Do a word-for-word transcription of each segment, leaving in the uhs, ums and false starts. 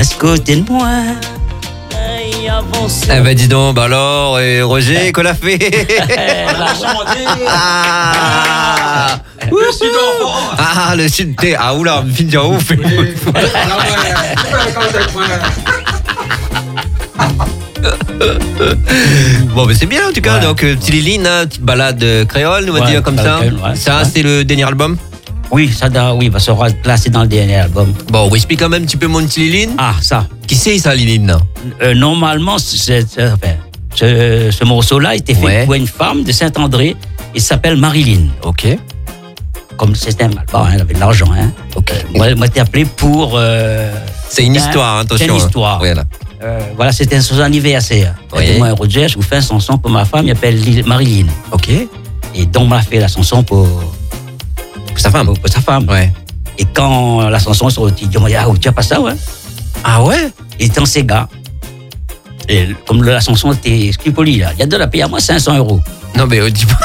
passe côté de moi. Eh ben dis donc, bah alors, et Roger, qu'on a fait Ah, le sud Ah, le sud, t'es, ah oula, fin de ouf. Bon, mais c'est bien en tout cas, Ouais. donc euh, petite Liline, hein, petite balade euh, créole, on va Ouais, dire comme ça. créole, ouais. Ça, Ouais. c'est le dernier album. Oui, ça doit, oui, va sera placé dans le dernier album. Bon, on explique quand même un petit peu mon petit Liline. Ah, ça. Qui c'est ça, Liline? Euh, normalement, c'est, c'est- enfin, ce, ce morceau-là a été fait Ouais. pour une femme de Saint-André. Il s'appelle Marilyn. Ok. Comme c'était un mal, bon, hein, elle avait de l'argent. Hein. Ok. Moi, moi, t'ai appelé pour. euh, C'est une un- histoire, hein, attention. C'est une hein. histoire. Voilà. Euh, voilà, c'était son anniversaire. Oui. Et moi, Roger, je vous fais une chanson pour ma femme, il s'appelle Lil- Marilyn. Ok. Et donc, on m'a fait la chanson pour, Pour sa femme. pour, pour sa femme. Ouais. Et quand la chanson est sortie, il m'a dit, ah, tu as pas ça, ouais. Ah ouais? Il était en Sega. Et comme la chanson était Scripoli, là, il y a de la payer à moi cinq cents euros. Non, mais euh, dis pas.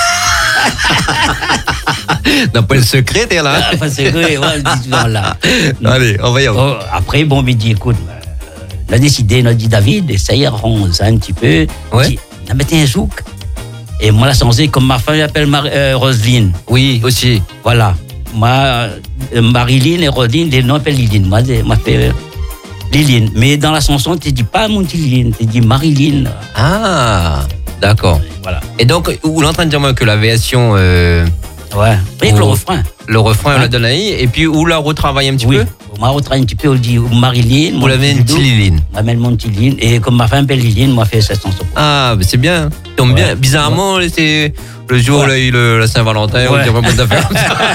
Non, pas le secret, t'es là. Ah, enfin, c'est vrai, ouais, disons là. Allez, on va y aller. Oh, après, bon, il me dit, écoute, euh, on a décidé, on a dit, David, essaye, arrange un petit peu. Ouais. Il dit, on a mis un zouk. Et moi, la changé, comme ma femme m'appelle Mar- euh, Roselyne. Oui, aussi. Voilà. Moi, euh, Marilyn et Roselyne, les noms appellent Liline. Moi, je m'appelle Liline. Mais dans la chanson, tu dis pas mon petit Liline, tu dis Marilyn. Ah, d'accord. Voilà. Et donc, vous êtes en train de dire moi que la version, euh, Ouais. Avec Oh. le refrain. le refrain, on Ouais. la donne ahí, et puis vous la retravaillez un petit Oui. peu. On m'a retravaillé un petit peu, on dit Marilyn. Vous mon l'avez une petit petite doudou. Liline. On m'appelle mon petit Liline. Et comme ma femme appelle Liline, moi, fait cette chanson. Ah, mais c'est bien. Tombe Ouais. bien. Bizarrement, c'est le jour où Ouais. il a eu le, la Saint-Valentin, on Ouais. dirait pas d'affaires comme ça.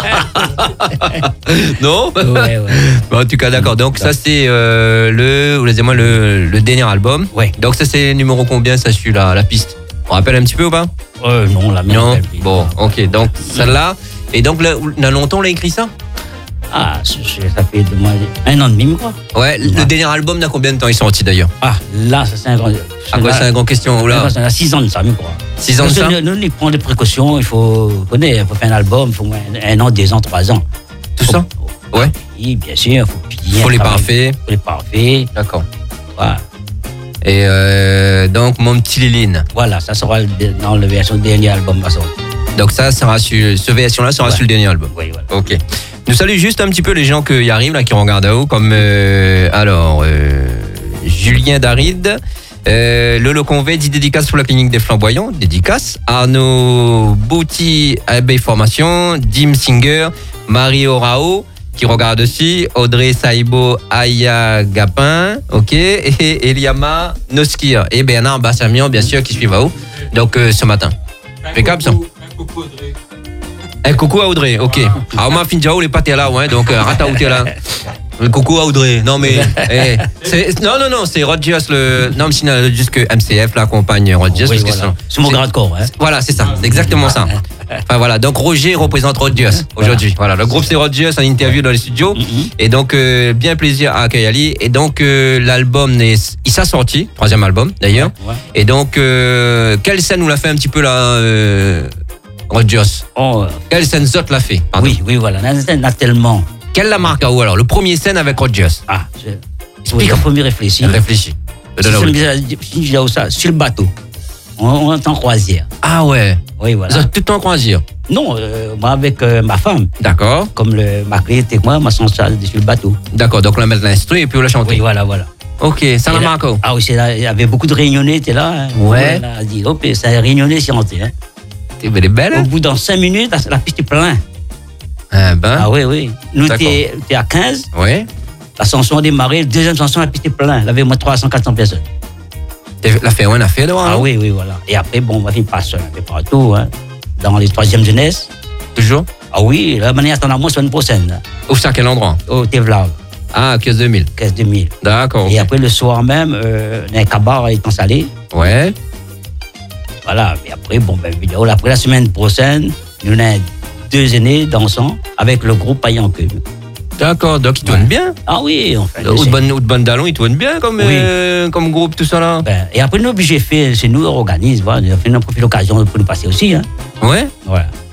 Non? Ouais, ouais. Bon, en tout cas, d'accord. Donc, ça, c'est euh, le, vous moi le, le dernier album. Ouais. Donc, ça, c'est numéro combien, ça, suit la, la piste? On rappelle un petit peu ou pas? Euh, non, la mienne. Non? elle, puis- Bon, ok. Donc, celle-là. Et donc, là, il y a longtemps, on a écrit ça? Ah, c'est- ça fait de moi un an et demi, quoi. Ouais. Le Ouais. dernier album, dans combien de temps il est sorti d'ailleurs? Ah, là, ça, c'est un grand. À quoi c'est une grande question? Oula. Ça a six ans de ça, mais quoi. Six ans de ça? Nous, nous, nous, on prend des précautions, il faut, vous connaissez, il faut faire un album, il faut un, un an, deux ans, trois ans. Tout ça? Faut- Ouais. Oui, bien sûr, il faut bien Faut les travailler. parfaits. Faut les parfaits. D'accord. Voilà. Et euh, donc, mon petit Liline. Voilà, ça sera le- dans la version du dernier album. va sortir. Donc, ça sera sur, cette version-là sera Ouais. sur le dernier album. Oui, voilà. Ok. Nous salue juste un petit peu les gens qui arrivent, là, qui regardent à haut, comme, euh, alors, euh, Julien Daride, euh, Lolo Convé, dit dédicace pour la clinique des flamboyants, dédicace, Arnaud Bouti, Abbey Formation, Dim Singer, Marie Orao, qui regarde aussi, Audrey Saibo, Aya Gapin, ok, et Eliama Noskir, et Bernard Bassamian, bien sûr, qui suivent à haut, donc, euh, ce matin. Impeccable, ça. Eh, coucou à Audrey, ok. Ah, moi, Finjao, les pâtes là, ouais, donc, euh, Rata où t'es là. Euh, Coucou à Audrey. Non, mais, eh, c'est- non, non, non, c'est Rodgers, le, non, mais sinon, juste que M C F l'accompagne, Rodgers, Oui, parce que voilà. sinon- C'est mon c'est- grade de corps, hein. Voilà, c'est ça, c'est exactement ça. Enfin, voilà, donc Roger représente Rodgers aujourd'hui. Voilà, le groupe c'est Rodgers en interview dans les studios. Mhm. Et donc, euh, bien plaisir à accueillir Ali. Et donc, euh, l'album, est- il s'est sorti, troisième album d'ailleurs. Ouais. Et donc, euh, quelle scène nous l'a fait un petit peu là, euh, Rodgers? Oh, euh, Quelle scène Zot l'a fait? Pardon. oui, oui, voilà. Il y en a tellement. Quelle la marque à où alors? Le premier scène avec Rodgers. Ah, je, oui, il faut mieux réfléchir. Réfléchis. Si je me dis- si je dis ça, sur le bateau, on, on est en croisière. Ah ouais. Oui, voilà. Zot tout le temps croisière. Non, euh, moi avec euh, ma femme, D'accord. comme le, ma clé était moi, ma sens sur le bateau. D'accord. Donc, on la met l'instru et puis on la chante. Oui, voilà, voilà. Ok. Ça la Et là- marque. Ah oui, c'est là, il y avait beaucoup de réunionnais, t'es là. Hein. Ouais. Voilà, elle dit, hop, ça a réunionnais si on était. Hein. Elle est belle. Au Hein? bout dans cinq minutes, la, la piste est pleine. Ah ben. Ah oui, oui. Nous, D'accord. t'es t'es à quinze, Ouais. la chanson a démarré, la deuxième chanson, la piste est pleine. Elle avait au moins trois cents, quatre cents personnes. La fait ouais, la fait devant. Ah oui, oui, voilà. Et après, bon, on va faire passer un peu partout, hein, dans les troisièmes jeunesse. Toujours. Ah oui, la manière attend à moi semaine prochaine, hein, Où ça, quel endroit? au Tevlav, Ah, quinze deux mille. quinze deux mille. D'accord. Et ok. après, le soir même, euh, un cabaret est installé. Ouais. Voilà. Et après, bon, ben, vidéo, après la semaine prochaine, nous avons deux aînés dansant avec le groupe Payanque. D'accord. Donc, il tourne Ouais. bien. Ah oui, on fait. Ou de bonne, ou de bonne Dallon, il tourne bien comme, Oui. euh, comme groupe, tout ça là. Ben, et après, nous, obligés de faire, c'est nous, on organise, voilà, on a fait une l'occasion pour nous passer aussi. Hein. Ouais. Voilà.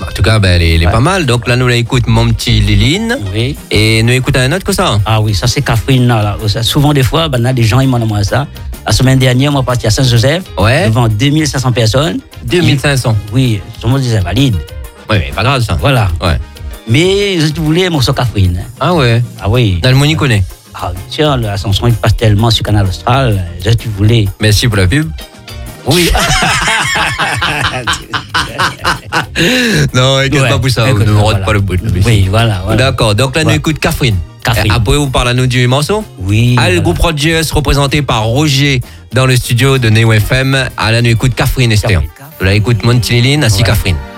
En tout cas, ben, elle est, elle est Ouais. pas mal. Donc là, nous l'écoute mon petit Liline. Oui. Et nous écoutons un autre que ça. Ah oui, ça c'est Catherine. Là, là. Souvent, des fois, ben, là, des gens ils m'ont demandé ça. La semaine dernière, moi, parti à Saint-Joseph, Ouais. devant deux mille cinq cents personnes. deux mille cinq cents. Oui, sûrement des invalides. Ouais, mais pas grave ça. Voilà. Ouais. Mais si tu voulais, mon son Catherine. hein. Ah ouais. Ah oui. Dans le monde, il connaît. Ah, bien sûr, la chanson il passe tellement sur Canal Austral. Si tu voulais. Merci pour la pub. Oui. Non, inquiète Ouais, pas pour ça. écoute, Ne me voilà. rate pas le bout. Oui, voilà. voilà. D'accord. Donc là, nous Ouais. écoute Catherine. Catherine. Après, vous parlez à nous du morceau. Oui. Ah, le voilà. groupe Rock J S représenté par Roger dans le studio de Neo F M. Ah, là, nous écoute Catherine Esther. Catherine. Là, écoute Monty Liline, ainsi Ouais. Catherine.